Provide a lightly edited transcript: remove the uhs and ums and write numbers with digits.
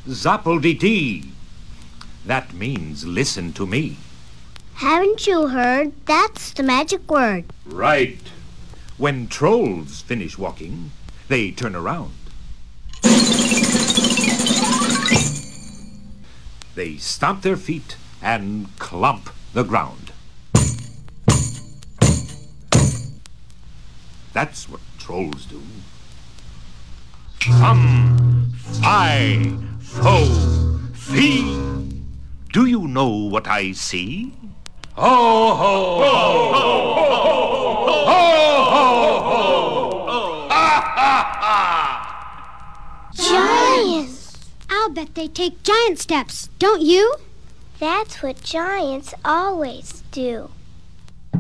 Zappel-dee-dee. That means listen to me. Haven't you heard? That's the magic word. Right. When trolls finish walking, they turn around. They stomp their feet and clomp the ground. That's what trolls do. Fum, fi, fo, fee. Do you know what I see? Ho, ho, ho, ho, ho, ho, ho, ho. Ha, ha, ha. Giants! I'll bet they take giant steps, don't you? That's what giants always do.